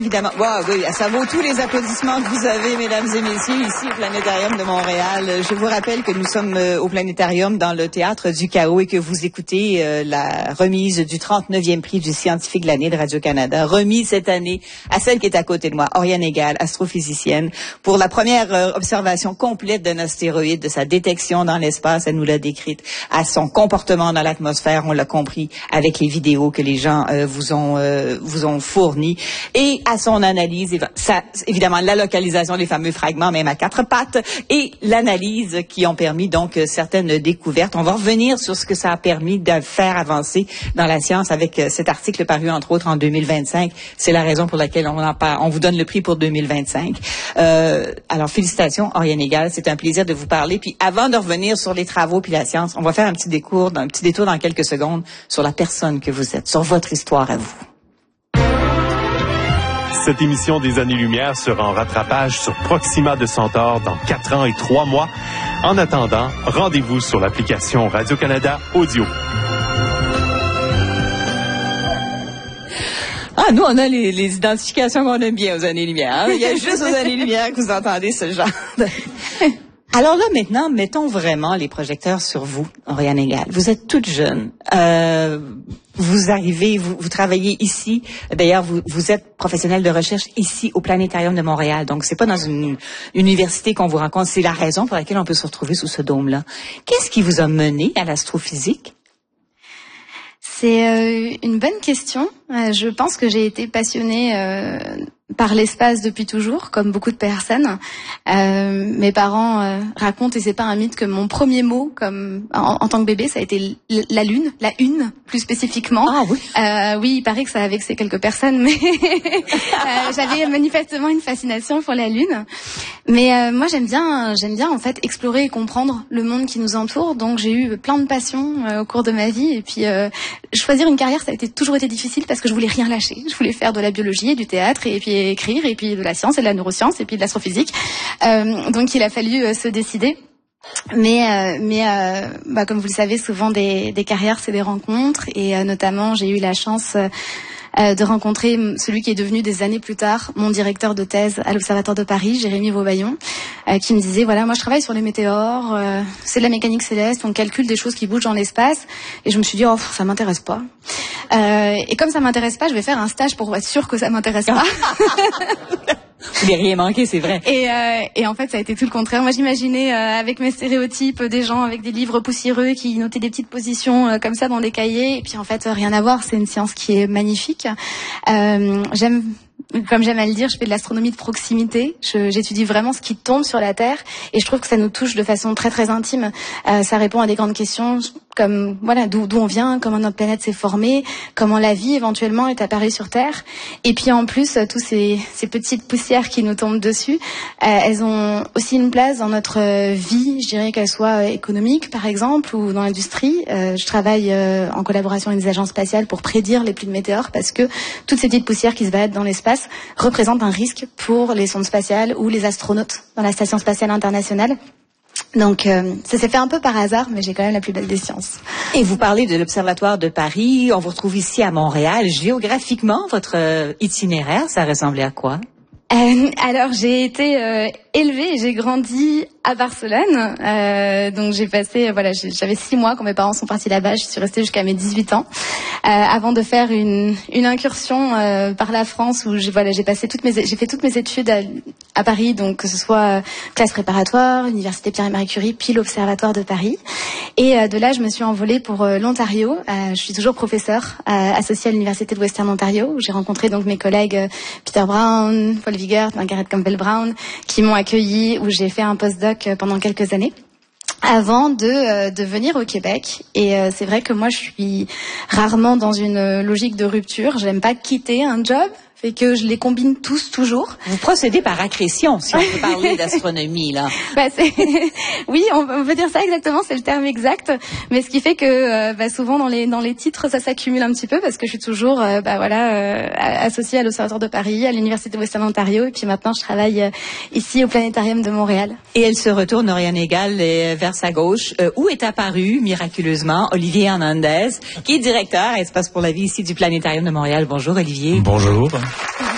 Évidemment, wow, oui, ça vaut tous les applaudissements que vous avez, mesdames et messieurs, ici au Planétarium de Montréal. Je vous rappelle que nous sommes au Planétarium dans le Théâtre du Chaos et que vous écoutez la remise du 39e prix du scientifique de l'année de Radio-Canada, remis cette année à celle qui est à côté de moi, Oriane Egal, astrophysicienne, pour la première observation complète d'un astéroïde, de sa détection dans l'espace, elle nous l'a décrite, à son comportement dans l'atmosphère, on l'a compris avec les vidéos que les gens vous ont fournies, et à son analyse, ça, évidemment, la localisation des fameux fragments, même à quatre pattes, et l'analyse qui ont permis donc certaines découvertes. On va revenir sur ce que ça a permis de faire avancer dans la science avec cet article paru entre autres en 2025. C'est la raison pour laquelle on vous donne le prix pour 2025. Alors félicitations, Oriane Egal, c'est un plaisir de vous parler. Puis avant de revenir sur les travaux puis la science, on va faire un petit détour dans quelques secondes sur la personne que vous êtes, sur votre histoire à vous. Cette émission des Années-Lumière sera en rattrapage sur Proxima de Centaure dans 4 ans et 3 mois. En attendant, rendez-vous sur l'application Radio-Canada Audio. Ah, nous, on a les identifications qu'on aime bien aux Années-Lumière. Hein? Il y a juste aux Années-Lumière que vous entendez ce genre de... Alors là, maintenant, mettons vraiment les projecteurs sur vous, Oriane Egal. Vous êtes toute jeune. Vous arrivez, vous travaillez ici. D'ailleurs, vous êtes professionnel de recherche ici au Planétarium de Montréal. Donc, c'est pas dans une université qu'on vous rencontre. C'est la raison pour laquelle on peut se retrouver sous ce dôme-là. Qu'est-ce qui vous a mené à l'astrophysique? C'est une bonne question. Je pense que j'ai été passionnée par l'espace depuis toujours, comme beaucoup de personnes. Mes parents racontent, et c'est pas un mythe, que mon premier mot, comme en tant que bébé, ça a été la lune, la une, plus spécifiquement. Ah oui. Oui, il paraît que ça a vexé quelques personnes, mais j'avais manifestement une fascination pour la lune. Mais moi, j'aime bien en fait explorer et comprendre le monde qui nous entoure. Donc, j'ai eu plein de passions au cours de ma vie. Et puis, choisir une carrière, ça a toujours été difficile parce que je voulais rien lâcher. Je voulais faire de la biologie et du théâtre et puis écrire et puis de la science et de la neuroscience et puis de l'astrophysique. Donc il a fallu se décider. Mais comme vous le savez, souvent des carrières, c'est des rencontres et notamment j'ai eu la chance de rencontrer celui qui est devenu des années plus tard mon directeur de thèse à l'Observatoire de Paris, Jérémy Vaubaillon, qui me disait voilà, moi je travaille sur les météores, c'est de la mécanique céleste, on calcule des choses qui bougent dans l'espace, et je me suis dit ça m'intéresse pas. Et comme ça m'intéresse pas, je vais faire un stage pour être sûre que ça m'intéresse pas. Vous n'avez rien manqué, c'est vrai. Et en fait, ça a été tout le contraire. Moi, j'imaginais avec mes stéréotypes des gens avec des livres poussiéreux qui notaient des petites positions comme ça dans des cahiers. Et puis en fait, rien à voir. C'est une science qui est magnifique. Comme j'aime à le dire, je fais de l'astronomie de proximité. J'étudie vraiment ce qui tombe sur la Terre et je trouve que ça nous touche de façon très très intime. Ça répond à des grandes questions comme voilà d'où on vient, comment notre planète s'est formée, comment la vie éventuellement est apparue sur Terre. Et puis en plus, tous ces petites poussières qui nous tombent dessus, elles ont aussi une place dans notre vie. Je dirais qu'elles soient économiques par exemple ou dans l'industrie. Je travaille en collaboration avec des agences spatiales pour prédire les pluies de météores parce que toutes ces petites poussières qui se baladent dans l'espace représentent un risque pour les sondes spatiales ou les astronautes dans la Station spatiale internationale. Donc, ça s'est fait un peu par hasard, mais j'ai quand même la plus belle des sciences. Et vous parlez de l'Observatoire de Paris, on vous retrouve ici à Montréal. Géographiquement, votre itinéraire, ça ressemblait à quoi? Alors, j'ai été élevée et j'ai grandi à Barcelone. Donc, j'ai passé, j'avais 6 mois quand mes parents sont partis là-bas. Je suis restée jusqu'à mes 18 ans. Avant de faire une incursion par la France où j'ai fait toutes mes études à Paris, donc que ce soit classe préparatoire, l'université Pierre et Marie Curie, puis l'Observatoire de Paris. Et de là, je me suis envolée pour l'Ontario. Je suis toujours professeure associée à l'université de Western Ontario où j'ai rencontré donc mes collègues Peter Brown, Paul Vigert, Margaret Campbell-Brown, qui m'ont accueillie où j'ai fait un postdoc pendant quelques années. Avant de venir au Québec. Et c'est vrai que moi, je suis rarement dans une logique de rupture. J'aime pas quitter un job. Fait que je les combine tous toujours. Vous procédez par accrétion, si on peut parler d'astronomie, là. Oui, on peut dire ça exactement, c'est le terme exact. Mais ce qui fait que souvent dans les titres, ça s'accumule un petit peu parce que je suis toujours associée à l'Observatoire de Paris, à l'Université de Western Ontario, et puis maintenant je travaille ici au Planétarium de Montréal. Et elle se retourne, Oriane Egal, vers sa gauche, où est apparu miraculeusement Olivier Hernandez, qui est directeur à Espace pour la vie ici du Planétarium de Montréal. Bonjour Olivier. Bonjour.